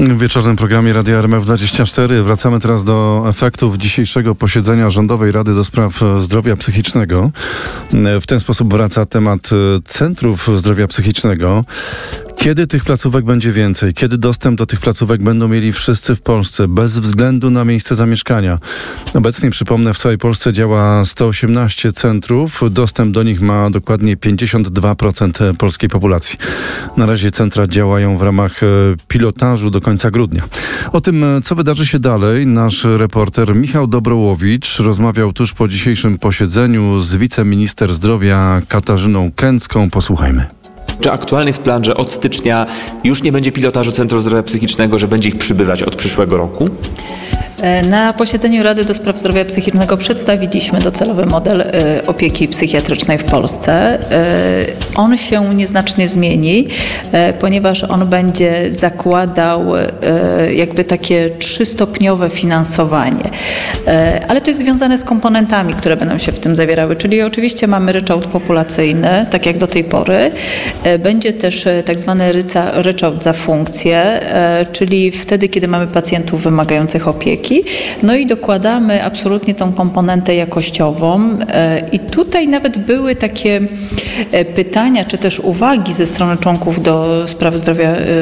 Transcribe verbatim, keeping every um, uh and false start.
W wieczornym programie Radia R M F dwadzieścia cztery wracamy teraz do efektów dzisiejszego posiedzenia Rządowej Rady do Spraw Zdrowia Psychicznego. W ten sposób wraca temat centrów zdrowia psychicznego. Kiedy tych placówek będzie więcej? Kiedy dostęp do tych placówek będą mieli wszyscy w Polsce, bez względu na miejsce zamieszkania? Obecnie, przypomnę, w całej Polsce działa sto osiemnaście centrów. Dostęp do nich ma dokładnie pięćdziesiąt dwa procent polskiej populacji. Na razie centra działają w ramach pilotażu do końca grudnia. O tym, co wydarzy się dalej, nasz reporter Michał Dobrołowicz rozmawiał tuż po dzisiejszym posiedzeniu z wiceminister zdrowia Katarzyną Kęcką. Posłuchajmy. Czy aktualny jest plan, że od stycznia już nie będzie pilotażu Centrum Zdrowia Psychicznego, że będzie ich przybywać od przyszłego roku? Na posiedzeniu Rady do Spraw Zdrowia Psychicznego przedstawiliśmy docelowy model y, opieki psychiatrycznej w Polsce. Y, on się nieznacznie zmieni, y, ponieważ on będzie zakładał y, jakby takie trzystopniowe finansowanie. Y, ale to jest związane z komponentami, które będą się w tym zawierały, czyli oczywiście mamy ryczałt populacyjny, tak jak do tej pory. Y, będzie też y, tak zwany ryca, ryczałt za funkcję, y, czyli wtedy, kiedy mamy pacjentów wymagających opieki. No i dokładamy absolutnie tą komponentę jakościową i tutaj nawet były takie pytania, czy też uwagi ze strony członków do spraw zdrowia